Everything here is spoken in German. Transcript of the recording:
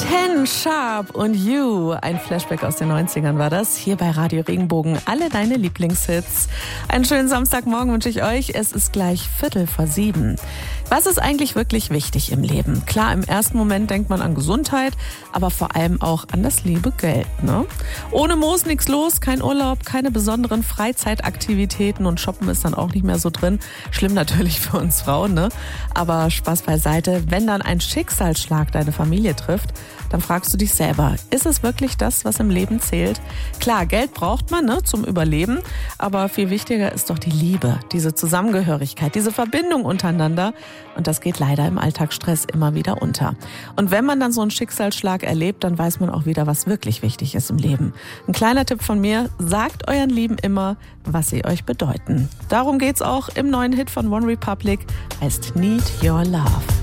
Ken Sharp und You. Ein Flashback aus den 90ern war das. Hier bei Radio Regenbogen. Alle deine Lieblingshits. Einen schönen Samstagmorgen wünsche ich euch. Es ist gleich 6:45. Was ist eigentlich wirklich wichtig im Leben? Klar, im ersten Moment denkt man an Gesundheit, aber vor allem auch an das liebe Geld, ne? Ohne Moos nichts los, kein Urlaub, keine besonderen Freizeitaktivitäten und Shoppen ist dann auch nicht mehr so drin. Schlimm natürlich für uns Frauen, ne? Aber Spaß beiseite, wenn dann ein Schicksalsschlag deine Familie trifft, dann fragst du dich selber, ist es wirklich das, was im Leben zählt? Klar, Geld braucht man, ne, zum Überleben, aber viel wichtiger ist doch die Liebe, diese Zusammengehörigkeit, diese Verbindung untereinander. Und das geht leider im Alltagsstress immer wieder unter. Und wenn man dann so einen Schicksalsschlag erlebt, dann weiß man auch wieder, was wirklich wichtig ist im Leben. Ein kleiner Tipp von mir, sagt euren Lieben immer, was sie euch bedeuten. Darum geht's auch im neuen Hit von One Republic, heißt Need Your Love.